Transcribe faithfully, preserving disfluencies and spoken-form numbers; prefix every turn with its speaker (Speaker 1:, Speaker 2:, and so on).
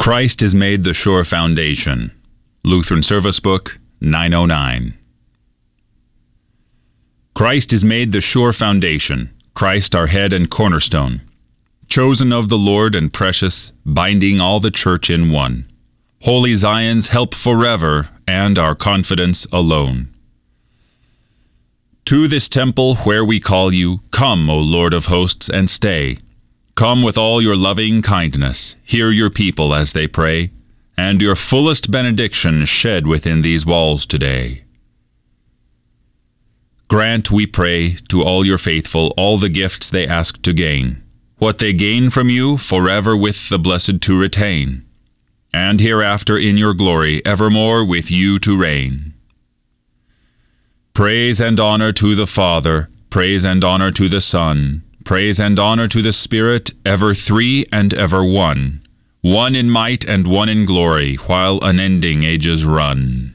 Speaker 1: Christ is made the sure foundation. Lutheran Service Book, nine oh nine. Christ is made the sure foundation, Christ our head and cornerstone, chosen of the Lord and precious, binding all the church in one. Holy Zion's help forever, and our confidence alone. To this temple where we call you, come, O Lord of hosts, and stay. Come with all your loving kindness, hear your people as they pray, and your fullest benediction shed within these walls today. Grant, we pray, to all your faithful all the gifts they ask to gain, what they gain from you forever with the blessed to retain, and hereafter in your glory evermore with you to reign. Praise and honor to the Father, praise and honor to the Son, praise and honor to the Spirit, ever three and ever one, one in might and one in glory, while unending ages run.